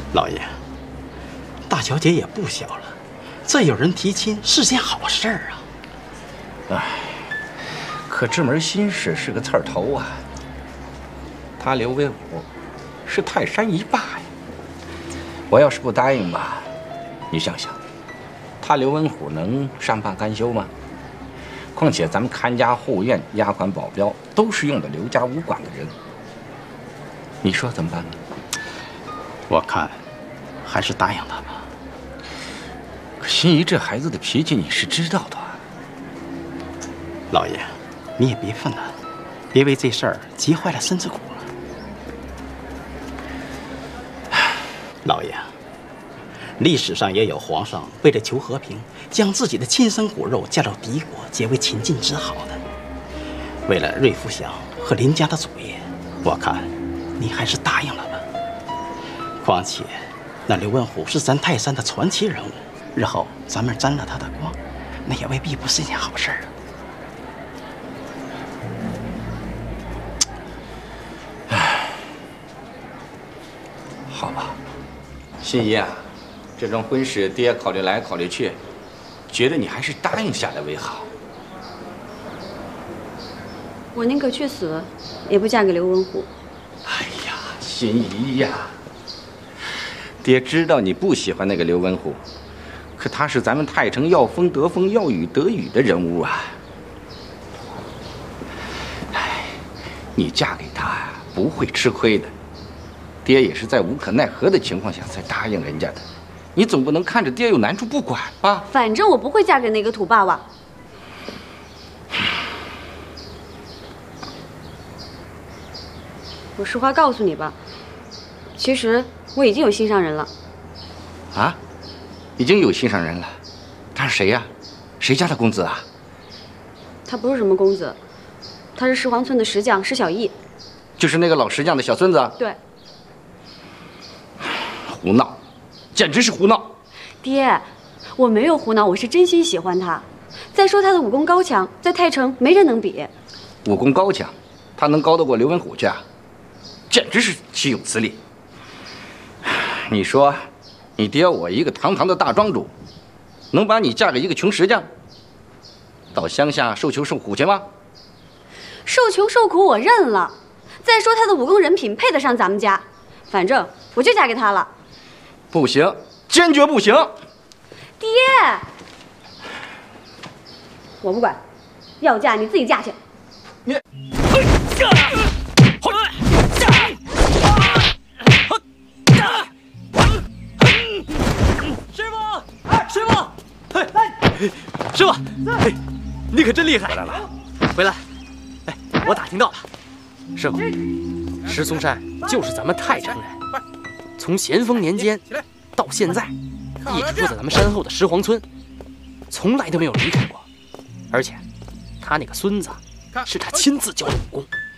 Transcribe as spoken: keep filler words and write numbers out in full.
老爷，大小姐也不小了，这有人提亲是件好事儿啊。 哎，可这门心事是个刺儿头啊。他刘文虎是泰山一霸呀，我要是不答应吧，你想想，他刘文虎能善罢甘休吗？况且咱们看家护院、丫鬟保镖都是用的刘家武馆的人，你说怎么办呢？ 我看还是答应他吧。 可心怡这孩子的脾气你是知道的啊。 老爷，你也别犯难，别为这事儿急坏了身子骨了。老爷，历史上也有皇上为了求和平，将自己的亲生骨肉嫁到敌国，结为秦晋之好的。为了瑞福祥和林家的祖业，我看你还是答应了吧。况且，那刘文虎是咱泰山的传奇人物，日后咱们沾了他的光，那也未必不是一件好事啊。 唉，好吧，心怡啊，这桩婚事爹考虑来考虑去，觉得你还是答应下来为好。 我宁可去死，也不嫁给刘文虎。 哎呀，心怡呀，爹知道你不喜欢那个刘文虎，可他是咱们泰城要风得风，要雨得雨的人物啊。哎，你嫁给他呀，不会吃亏的。爹也是在无可奈何的情况下才答应人家的，你总不能看着爹有难处不管吧？ 反正我不会嫁给那个土霸王。我实话告诉你吧，其实我已经有心上人了。 啊，已经有心上人了？他是谁呀？谁家的公子啊？ 他不是什么公子，他是石皇村的石匠石小义， 就是那个老石匠的小孙子。 对。 胡闹，简直是胡闹！ 爹，我没有胡闹，我是真心喜欢他。再说他的武功高强，在泰城没人能比。 武功高强，他能高得过刘文虎去啊？简直是岂有此理！你说，你爹我一个堂堂的大庄主，能把你嫁给一个穷石匠，到乡下受穷受苦去吗？ 受穷受苦我认了。再说他的武功人品配得上咱们家，反正我就嫁给他了。 不行，坚决不行！ 爹，我不管，要嫁你自己嫁去。 你。 师傅，师傅，哎，师傅，哎，你可真厉害！ 回来了， 回来。哎，我打听到了，师傅，石松山就是咱们泰城人，从咸丰年间到现在，一直住在咱们山后的石皇村，从来都没有离开过。而且，他那个孙子是他亲自教的武功。